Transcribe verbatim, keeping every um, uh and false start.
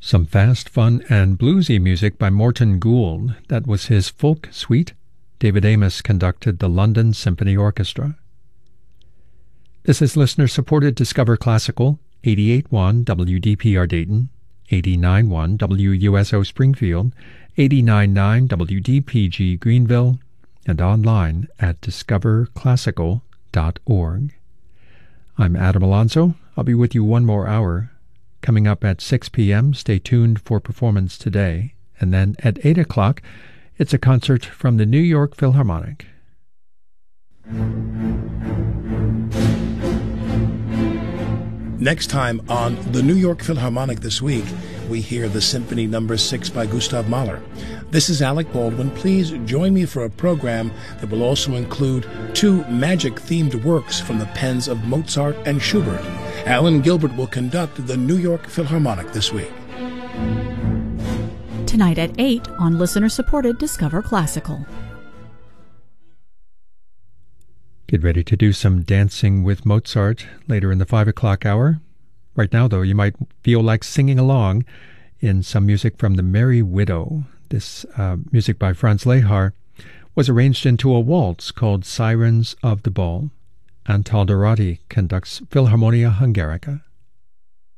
Some fast, fun, and bluesy music by Morton Gould. That was his folk suite. David Amos conducted the London Symphony Orchestra. This is listener-supported Discover Classical, eighty-eight point one W D P R Dayton, eighty-nine point one W U S O Springfield, eighty-nine point nine W D P G Greenville, and online at discover classical dot org. I'm Adam Alonso. I'll be with you one more hour. Coming up at six p.m., stay tuned for Performance Today. And then at eight o'clock, it's a concert from the New York Philharmonic. Next time on the New York Philharmonic this week, we hear the Symphony Number six by Gustav Mahler. This is Alec Baldwin. Please join me for a program that will also include two magic-themed works from the pens of Mozart and Schubert. Alan Gilbert will conduct the New York Philharmonic this week. Tonight at eight on listener-supported Discover Classical. Get ready to do some dancing with Mozart later in the five o'clock hour. Right now, though, you might feel like singing along in some music from The Merry Widow. This uh, music by Franz Lehár was arranged into a waltz called Sirens of the Ball. Antal Dorati conducts Philharmonia Hungarica.